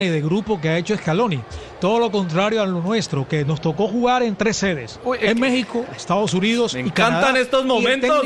de grupo que ha hecho Scaloni. Todo lo contrario a lo nuestro, que nos tocó jugar en 3 sedes. En México, Estados Unidos y Canadá. Me encantan estos momentos.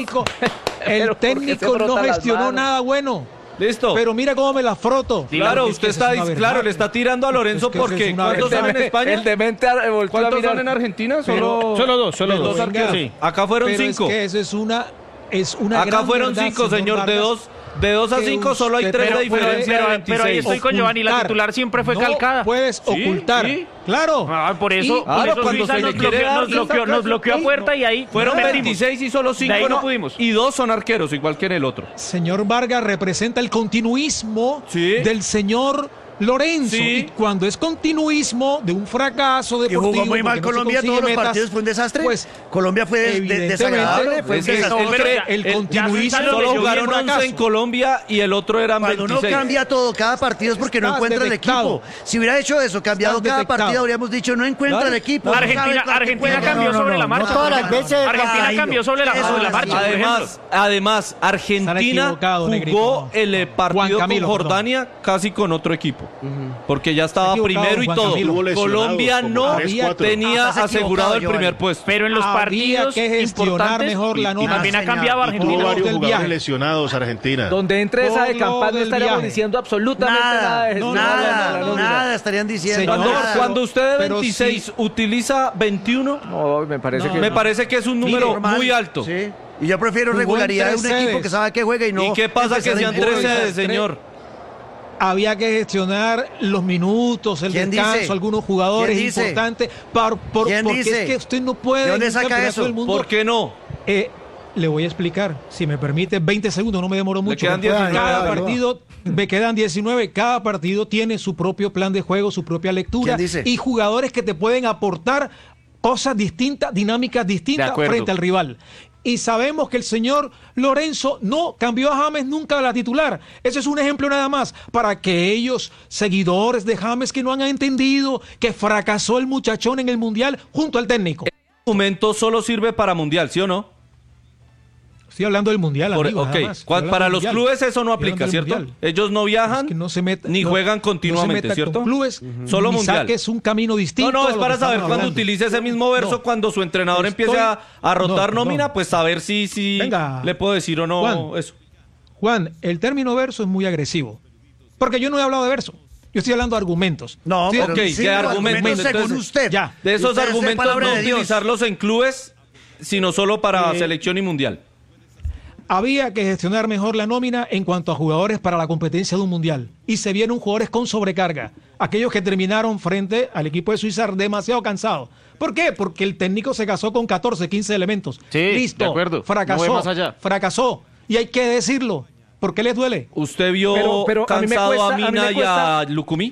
El técnico no gestionó nada bueno. Listo. Pero mira cómo me la froto. Claro, usted está, claro, le está tirando a Lorenzo porque ¿cuántos son en España? El demente ¿Cuántos son en Argentina? Solo dos arqueros. Sí. Acá fueron 5. Es que eso es una Acá gran fueron verdad, 5, señor, Vargas, de 2 a 5 solo hay 3 de diferencia. Pero ahí estoy con Giovanni, la titular siempre fue Calcada. Puedes ocultar. Sí. Claro. Por eso cuando Suiza se le quiere dar, nos bloqueó a puerta y ahí fueron metimos. 26 y solo 5 no pudimos. Y 2 son arqueros, igual que en el otro. Señor Vargas representa el continuismo del señor Lorenzo, Sí. y cuando es continuismo de un fracaso Que deportivo, jugó muy mal porque no se Colombia, todos consigue los metas, partidos fue un desastre. pues Colombia fue desagradable, fue un Es que desastre. el continuismo Solo le jugaron llovió 11 en Colombia y el otro eran Cuando 26. uno cambia todo, cada partido es porque no Estás encuentra detectado. el equipo. Si hubiera hecho eso, cambiado Estás cada detectado. partido, habríamos dicho, no encuentra Claro. el equipo. no Argentina, sabe cuál Argentina equipo. cambió sobre la marcha. No todas las veces. Argentina Ay, cambió sobre la marcha. por ejemplo. Además, Argentina equivocado, jugó Negrito. el partido Camilo, con Jordania casi con otro equipo. Porque ya estaba Está equivocado, primero y Juan todo. Camilo. Colombia no tenía Estás asegurado el equivocado, primer puesto. Pero en los Había partidos que gestionar importantes mejor la nómina. también ha cambiado Tuvo Argentina. varios del jugadores viaje. lesionados Argentina. Donde entre esa de Por lo Campán no del estaríamos viaje. diciendo absolutamente nada de gestión. Nada estarían diciendo. Señor, nada. Cuando usted de pero 26 utiliza 21, No, me parece que me parece que es un número Normal. muy alto. Sí. Y yo prefiero Jugó en regularidad de 3 un equipo sedes. que sabe que juega y no. ¿Y qué pasa que empezar a sean imponer. 3 sedes, señor? Había que gestionar los minutos, el ¿Quién descanso, dice? algunos jugadores ¿Quién dice? importantes, ¿Quién porque dice? es que usted no puede ¿De dónde en un saca campeonato eso? del mundo. ¿Por qué no? Le voy a explicar, si me permite 20 segundos, no me demoro mucho. quedan 19. Cada partido, me quedan 19, cada partido tiene su propio plan de juego, su propia lectura ¿Quién dice? y jugadores que te pueden aportar cosas distintas, dinámicas distintas frente al rival. Y sabemos que el señor Lorenzo no cambió a James nunca a la titular. Ese es un ejemplo nada más para aquellos seguidores de James que no han entendido que fracasó el muchachón en el Mundial junto al técnico. El argumento solo sirve para Mundial, ¿sí o no? Estoy hablando del Mundial, amigo, Ok, nada más. Estoy hablando para del los Mundial. clubes eso no Estoy aplica, hablando del ¿cierto? Mundial. Ellos no viajan Es que no se meta, ni juegan continuamente, no se meta ¿cierto? con clubes, Solo ni Mundial. saques un camino distinto. No, a es lo para que saber estamos cuando hablando. utilice ese mismo verso, No. cuando su entrenador empiece a rotar no, nómina, no. pues saber si Venga. le puedo decir o no Juan. eso. Juan, el término verso es muy agresivo. Porque yo no he hablado de verso. Yo estoy hablando de argumentos. No, Sí, pero ok, sí, ¿qué los argumentos? según Entonces, usted. ya. De esos Usted es de argumentos palabra no de Dios. utilizarlos en clubes, sino solo para selección y mundial. Había que gestionar mejor la nómina en cuanto a jugadores para la competencia de un mundial. Y se vieron jugadores con sobrecarga. Aquellos que terminaron frente al equipo de Suiza demasiado cansados. ¿Por qué? Porque el técnico se casó con 14, 15 elementos. Sí, Listo. de acuerdo. Fracasó. No ve más allá. Fracasó. Y hay que decirlo. ¿Por qué les duele? ¿Usted vio Pero a mí me cansado cuesta- a a mí me Mina y cuesta- a Lucumí?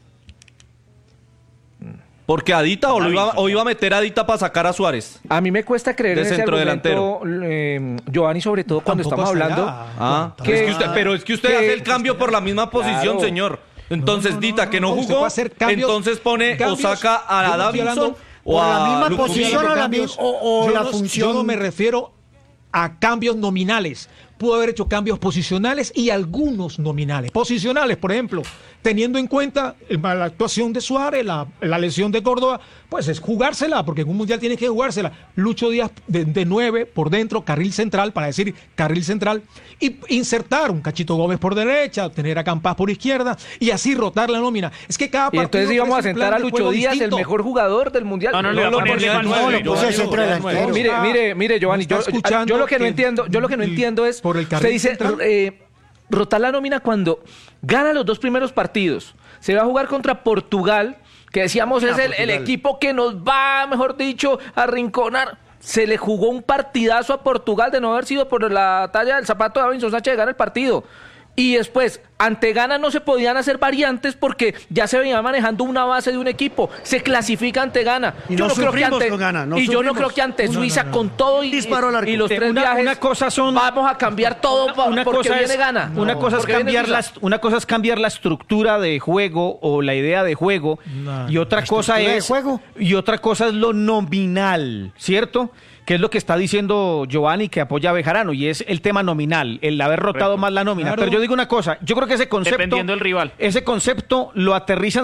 Porque Adita o iba a meter a Adita para sacar a Suárez. A mí me cuesta creer De en ese centrodelantero. argumento, Giovanni, sobre todo cuando Tampoco estamos hasta hablando. allá. Ah, Que- es que usted, pero es que usted que- hace el cambio por la misma posición, Claro. señor. Entonces, Dita, que no Usted jugó, puede hacer cambios- entonces pone cambios. o saca a Yo no estoy Davinson hablando o por a la misma Lucumí. posición o la Cambios. o Yo la no- función. Yo no me refiero a cambios nominales. Pudo haber hecho cambios posicionales y algunos nominales. Posicionales, por ejemplo, teniendo en cuenta la actuación de Suárez, la lesión de Córdoba, pues es jugársela, porque en un mundial tienes que jugársela. Lucho Díaz de 9 por dentro, carril central, para decir carril central, y insertar un Cachito Gómez por derecha, tener a Campas por izquierda, y así rotar la nómina. Es que cada Y partido entonces íbamos a ofrece un sentar plan a de Lucho juego Díaz, distinto. el mejor jugador del mundial. No, le No va a lo poner ponía de al nueve. nueve, No, lo puse de Giovanni, centro delantero. Mire, Giovanni, No está escuchando yo lo que no que- entiendo, yo lo que no entiendo es, por el usted carril dice central. rotar la nómina cuando gana los 2 primeros partidos, se va a jugar contra Portugal, que decíamos es el equipo que nos va, mejor dicho, a rinconar. Se le jugó un partidazo a Portugal de no haber sido por la talla del zapato de Davinson Sánchez de ganar el partido. Y después, ante Ghana no se podían hacer variantes porque ya se venía manejando una base de un equipo. Se clasifica ante Ghana. Y no sufrimos con Ghana, no y yo no sufrimos. creo que ante Suiza, con todo y Disparo al arco. los 3 viajes, Una cosa son... vamos a cambiar todo porque viene Ghana. Una cosa es Porque viene cambiar Suiza. una cosa es cambiar la estructura de juego o la idea de juego No, y otra ¿la cosa estructura de es juego? y otra cosa es lo nominal, ¿cierto? Que es lo que está diciendo Giovanni que apoya a Bejarano y es el tema nominal, el haber rotado más la nómina. Claro. Pero yo digo una cosa, yo creo creo que ese concepto... Dependiendo del rival. Ese concepto lo aterrizan